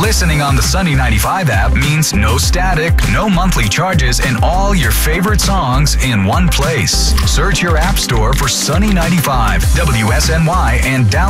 Listening on the Sunny 95 app means no static, no monthly charges, and all your favorite songs in one place. Search your app store for Sunny 95, WSNY, and download